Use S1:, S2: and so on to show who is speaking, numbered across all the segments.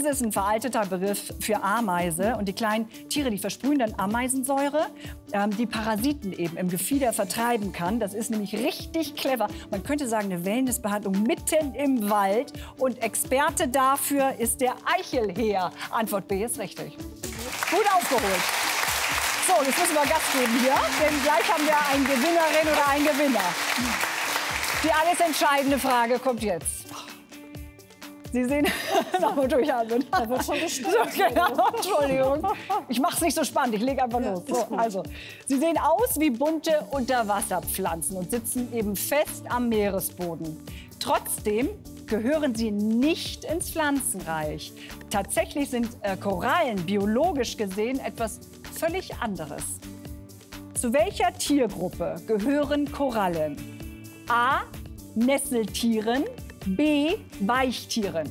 S1: Ameisenkäse ist ein veralteter Begriff für Ameise. Und die kleinen Tiere, die versprühen dann Ameisensäure, die Parasiten eben im Gefieder vertreiben kann. Das ist nämlich richtig clever. Man könnte sagen, eine Wellnessbehandlung mitten im Wald. Und Experte dafür ist der Eichelheer. Antwort B ist richtig. Gut aufgeholt. So, jetzt müssen wir Gas geben hier, denn gleich haben wir eine Gewinnerin oder einen Gewinner. Die alles entscheidende Frage kommt jetzt. Sie sehen, nochmal durchatmen.
S2: Da wird schon gestimmt.
S1: So, genau, Entschuldigung. Ich mache es nicht so spannend, ich lege einfach los. So, also, Sie sehen aus wie bunte Unterwasserpflanzen und sitzen eben fest am Meeresboden. Trotzdem gehören sie nicht ins Pflanzenreich. Tatsächlich sind Korallen biologisch gesehen etwas völlig anderes. Zu welcher Tiergruppe gehören Korallen? A. Nesseltieren, B. Weichtieren.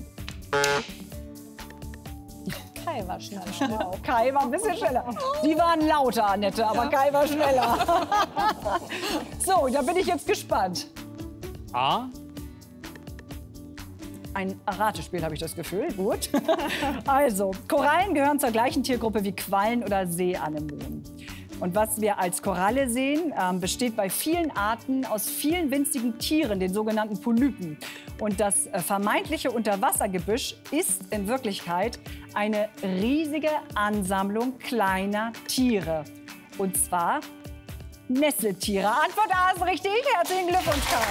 S2: Kai war schneller.
S1: Kai war ein bisschen schneller. Sie waren lauter, Annette, aber Kai war schneller. So, da bin ich jetzt gespannt.
S3: A.
S1: Ein Ratespiel, habe ich das Gefühl. Gut. Also, Korallen gehören zur gleichen Tiergruppe wie Quallen oder Seeanemonen. Und was wir als Koralle sehen, besteht bei vielen Arten aus vielen winzigen Tieren, den sogenannten Polypen. Und das vermeintliche Unterwassergebüsch ist in Wirklichkeit eine riesige Ansammlung kleiner Tiere. Und zwar Nesseltiere. Antwort A ist richtig. Herzlichen Glückwunsch, Kai.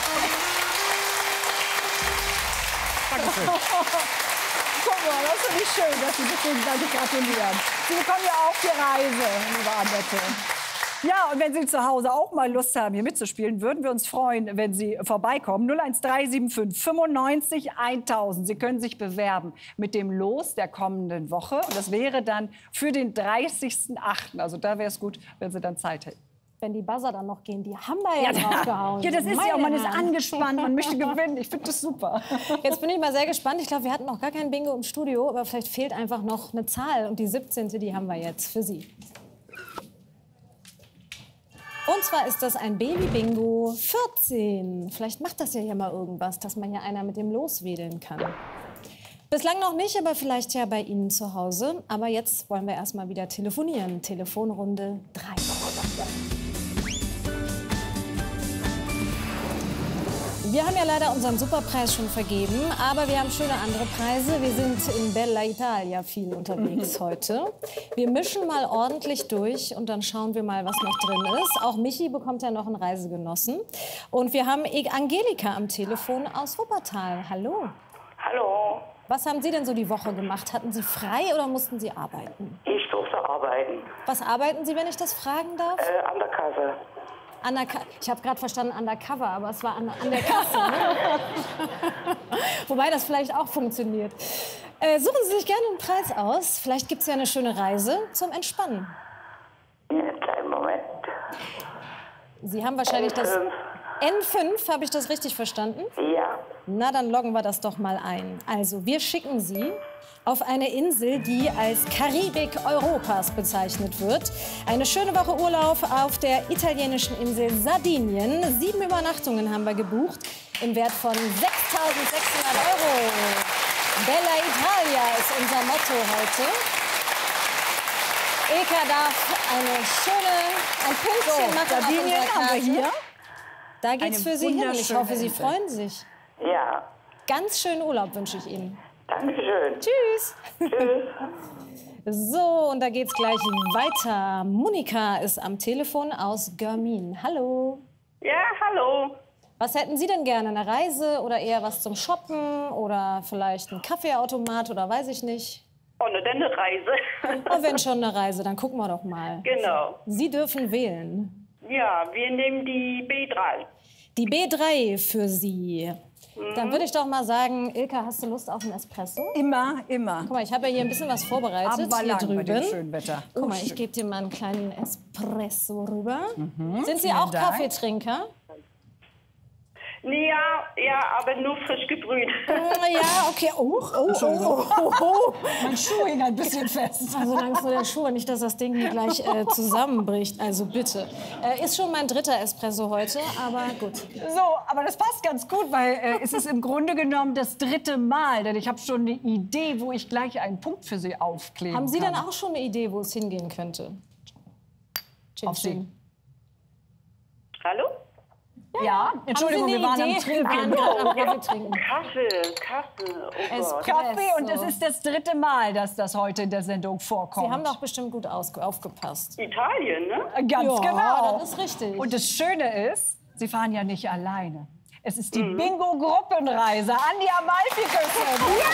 S3: Dankeschön.
S1: Guck mal, das finde ich schön, dass Sie sich gegenseitig gratulieren. Sie bekommen ja auch die Reise, liebe Annette. Ja, und wenn Sie zu Hause auch mal Lust haben, hier mitzuspielen, würden wir uns freuen, wenn Sie vorbeikommen. 01375 95 1000. Sie können sich bewerben mit dem Los der kommenden Woche. Und das wäre dann für den 30.08. Also da wäre es gut, wenn Sie dann Zeit hätten.
S2: Wenn die Buzzer dann noch gehen, die haben da ja draufgehauen.
S1: Ja, das ist ja auch, man ist
S2: Herren.
S1: angespannt, man möchte gewinnen. Ich finde das super.
S2: Jetzt bin ich mal sehr gespannt. Ich glaube, wir hatten noch gar kein Bingo im Studio, aber vielleicht fehlt einfach noch eine Zahl. Und die 17., die haben wir jetzt für Sie. Und zwar ist das ein Baby-Bingo 14. Vielleicht macht das ja hier mal irgendwas, dass man hier einer mit dem loswedeln kann. Bislang noch nicht, aber vielleicht ja bei Ihnen zu Hause. Aber jetzt wollen wir erst mal wieder telefonieren. Telefonrunde 3. Wir haben ja leider unseren Superpreis schon vergeben, aber wir haben schöne andere Preise. Wir sind in Bella Italia viel unterwegs heute. Wir mischen mal ordentlich durch und dann schauen wir mal, was noch drin ist. Auch Michi bekommt ja noch einen Reisegenossen. Und wir haben Angelika am Telefon aus Wuppertal. Hallo.
S4: Hallo.
S2: Was haben Sie denn so die Woche gemacht? Hatten Sie frei oder mussten Sie arbeiten?
S4: Ich durfte arbeiten.
S2: Was arbeiten Sie, wenn ich das fragen darf?
S4: An der Kasse.
S2: Ich habe gerade verstanden undercover, aber es war an der Kasse. Ne? Wobei das vielleicht auch funktioniert. Suchen Sie sich gerne einen Preis aus. Vielleicht gibt es ja eine schöne Reise zum Entspannen.
S4: Ja, kleinen Moment.
S2: Sie haben wahrscheinlich das N5, habe ich das richtig verstanden?
S4: Ja.
S2: Na, dann loggen wir das doch mal ein. Also, wir schicken Sie auf eine Insel, die als Karibik Europas bezeichnet wird. Eine schöne Woche Urlaub auf der italienischen Insel Sardinien. 7 Übernachtungen haben wir gebucht im Wert von 6.600 €. Bella Italia ist unser Motto heute. Eka darf ein Pünktchen machen auf
S1: Sardinien
S2: unserer
S1: haben wir
S2: Karte.
S1: hier.
S2: Da geht's
S1: Eine
S2: für Sie hin. Ich
S1: wunderschöne
S2: hoffe, Sie
S1: Insel.
S2: freuen sich.
S4: Ja.
S2: Ganz schönen Urlaub wünsche ich Ihnen.
S4: Dankeschön.
S2: Tschüss.
S4: Tschüss.
S2: So, und da geht's gleich weiter. Monika ist am Telefon aus Görmin. Hallo.
S4: Ja, hallo.
S2: Was hätten Sie denn gerne? Eine Reise oder eher was zum Shoppen oder vielleicht ein Kaffeeautomat oder weiß ich nicht?
S4: Oh, ne, dann eine Reise.
S2: Oh, wenn schon eine Reise, dann gucken wir doch mal.
S4: Genau.
S2: Sie dürfen wählen.
S4: Ja, wir nehmen die B3.
S2: Die B3 für Sie. Dann würde ich doch mal sagen, Ilka, hast du Lust auf einen Espresso?
S1: Immer, immer.
S2: Guck mal, ich habe ja hier ein bisschen was vorbereitet.
S1: Abend war
S2: hier
S1: lang
S2: drüben.
S1: bei dem schönen Wetter.
S2: Guck mal, ich gebe dir mal einen kleinen Espresso rüber. Sind Sie
S1: vielen
S2: auch
S1: Dank.
S2: Kaffeetrinker?
S4: Ja, aber nur frisch gebrüht.
S2: Ja, okay. Oh.
S1: Mein Schuh hing ein bisschen fest.
S2: Also Angst vor der Schuhe, nicht, dass das Ding hier gleich zusammenbricht. Also bitte. Ist schon mein 3. Espresso heute, aber gut.
S1: So, aber das passt ganz gut, weil es ist im Grunde genommen das 3. Mal. Denn ich habe schon eine Idee, wo ich gleich einen Punkt für Sie aufkleben
S2: Haben Sie
S1: kann.
S2: dann auch schon eine Idee, wo es hingehen könnte?
S1: Auf Sie.
S4: Hallo?
S1: Ja, Entschuldigung, wir waren am
S2: Wir waren
S1: Trinken.
S2: gerade am Kaffee trinken.
S4: Kaffee, oh Gott.
S1: Kaffee und es ist das 3. Mal, dass das heute in der Sendung vorkommt.
S2: Sie haben doch bestimmt gut aufgepasst.
S4: Italien, ne?
S1: Ganz
S2: Ja,
S1: genau.
S2: das ist richtig.
S1: Und das Schöne ist, Sie fahren ja nicht alleine. Es ist die Bingo-Gruppenreise an die Amalfiküste.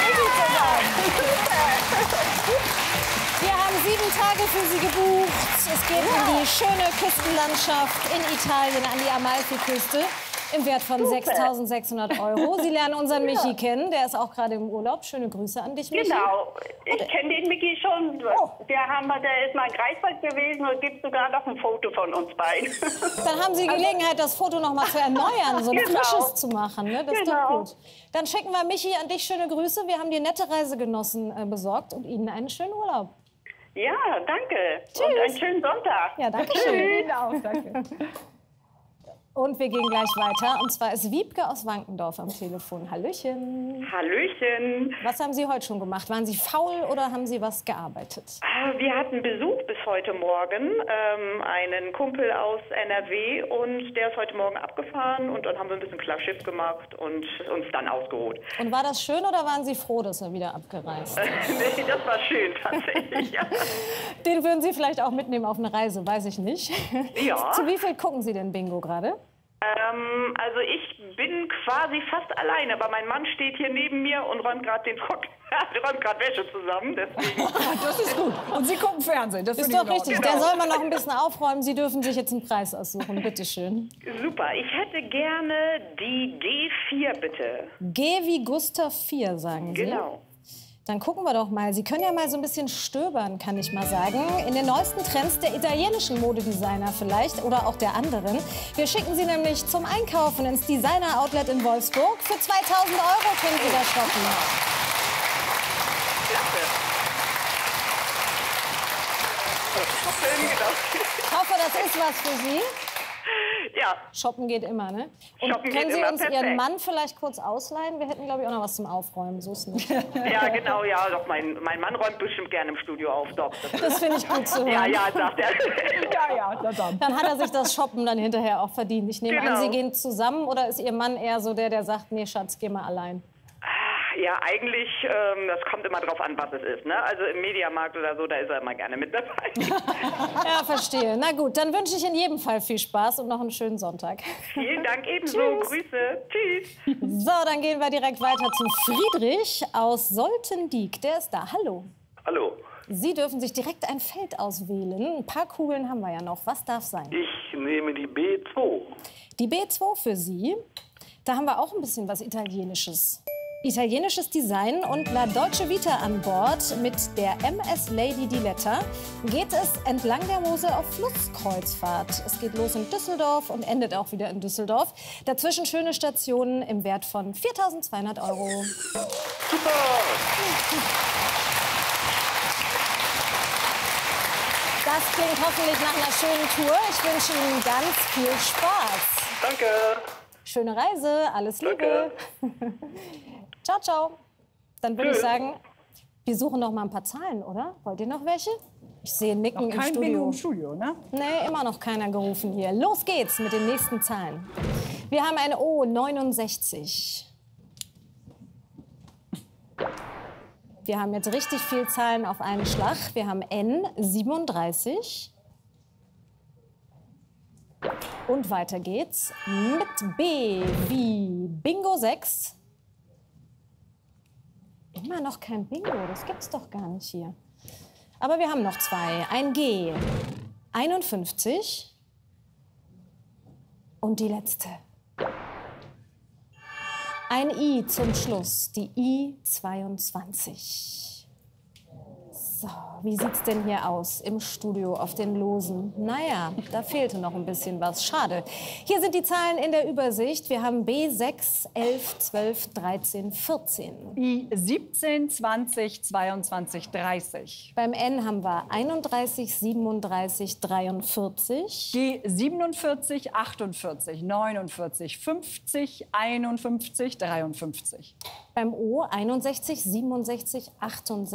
S2: Wir haben 7 Tage für Sie gebucht. Es geht in die schöne Küstenlandschaft in Italien an die Amalfiküste im Wert von 6.600 €. Sie lernen unseren Michi kennen, der ist auch gerade im Urlaub. Schöne Grüße an dich, Michi.
S4: Genau, ich kenne den Micky schon. Der ist mal in Greifswald gewesen und gibt sogar noch ein Foto von uns beiden.
S2: Dann haben Sie Gelegenheit, das Foto noch mal zu erneuern, so ein
S4: Genau.
S2: frisches zu machen. Ne? Das ist doch
S4: Genau.
S2: gut. Dann schicken wir Michi an dich schöne Grüße. Wir haben dir nette Reisegenossen besorgt und Ihnen einen schönen Urlaub.
S4: Ja, danke. Und einen schönen Sonntag.
S2: Ja, danke schön.
S1: Genau, danke.
S2: Und wir gehen gleich weiter. Und zwar ist Wiebke aus Wankendorf am Telefon. Hallöchen.
S4: Hallöchen.
S2: Was haben Sie heute schon gemacht? Waren Sie faul oder haben Sie was gearbeitet?
S4: Wir hatten Besuch bis heute Morgen, einen Kumpel aus NRW und der ist heute Morgen abgefahren und dann haben wir ein bisschen Klarschiff gemacht und uns dann ausgeruht.
S2: Und war das schön oder waren Sie froh, dass er wieder abgereist ist?
S4: Nee, das war schön tatsächlich. Ja.
S2: Den würden Sie vielleicht auch mitnehmen auf eine Reise, weiß ich nicht.
S4: Ja.
S2: Zu wie viel gucken Sie denn Bingo gerade?
S4: Also ich bin quasi fast alleine, aber mein Mann steht hier neben mir und räumt gerade Wäsche zusammen. Deswegen.
S1: Das ist gut. Und Sie gucken Fernsehen. Das
S2: Ist
S1: finde ich
S2: doch
S1: in
S2: richtig.
S1: Ordnung.
S2: Der soll mal noch ein bisschen aufräumen. Sie dürfen sich jetzt einen Preis aussuchen. Bitte schön.
S4: Super, ich hätte gerne die G4, bitte.
S2: G wie Gustav 4, sagen Sie.
S4: Genau.
S2: Dann gucken wir doch mal. Sie können ja mal so ein bisschen stöbern, kann ich mal sagen. In den neuesten Trends der italienischen Modedesigner vielleicht oder auch der anderen. Wir schicken Sie nämlich zum Einkaufen ins Designer-Outlet in Wolfsburg. Für 2.000 € können Sie da shoppen.
S4: Klasse. Schön gedacht.
S2: Ich hoffe, das ist was für Sie.
S4: Ja,
S2: Shoppen geht immer, ne? Und
S4: Shoppen
S2: können
S4: geht
S2: Sie
S4: immer,
S2: uns
S4: perfekt.
S2: Ihren Mann vielleicht kurz ausleihen? Wir hätten, glaube ich, auch noch was zum Aufräumen. So ist nicht.
S4: ja, genau, ja, doch, mein Mann räumt bestimmt gerne im Studio auf, doch.
S2: Das finde ich gut zu hören.
S4: Ja, sagt er.
S1: Ja, dann.
S2: Dann hat er sich das Shoppen dann hinterher auch verdient. Ich nehme an,
S4: Genau.
S2: Sie gehen zusammen oder ist Ihr Mann eher so der sagt, nee, Schatz, geh mal allein?
S4: Ja, eigentlich, das kommt immer drauf an, was es ist, ne? Also im Mediamarkt oder so, da ist er immer gerne mit dabei.
S2: Ja, verstehe. Na gut, dann wünsche ich in jedem Fall viel Spaß und noch einen schönen Sonntag.
S4: Vielen Dank ebenso.
S2: Tschüss.
S4: Grüße. Tschüss.
S2: So, dann gehen wir direkt weiter zu Friedrich aus Soltendiek. Der ist da. Hallo.
S5: Hallo,
S2: Sie dürfen sich direkt ein Feld auswählen. Ein paar Kugeln haben wir ja noch. Was darf sein?
S5: ich nehme die B2.
S2: Die B2 für Sie. Da haben wir auch ein bisschen was Italienisches. Italienisches Design und La Dolce Vita an Bord. Mit der MS Lady Diletta geht es entlang der Mosel auf Flusskreuzfahrt. Es geht los in Düsseldorf und endet auch wieder in Düsseldorf. Dazwischen schöne Stationen im Wert von 4.200 €.
S5: Super!
S2: Das klingt hoffentlich nach einer schönen Tour. Ich wünsche Ihnen ganz viel Spaß.
S5: Danke!
S2: Schöne Reise, alles Liebe. Ciao, ciao. Dann würde ich sagen, wir suchen noch mal ein paar Zahlen, oder? Wollt ihr noch welche? Ich sehe Nicken im
S1: Kein Bingo
S2: Studio.
S1: im Studio, ne?
S2: Nee, immer noch keiner gerufen hier. Los geht's mit den nächsten Zahlen. Wir haben eine O69. Wir haben jetzt richtig viel Zahlen auf einen Schlag. Wir haben N37. Und weiter geht's mit B wie Bingo 6. Immer noch kein Bingo, das gibt's doch gar nicht hier. Aber wir haben noch zwei. Ein G, 51 und die letzte. Ein I zum Schluss, die I22. So, wie sieht's denn hier aus im Studio auf den Losen? Naja, da fehlte noch ein bisschen was. Schade. Hier sind die Zahlen in der Übersicht. Wir haben B6, 11, 12, 13, 14.
S1: I17, 20, 22, 30.
S2: Beim N haben wir 31, 37, 43.
S1: G47, 48, 49, 50, 51, 53.
S2: Beim O 61, 67, 68.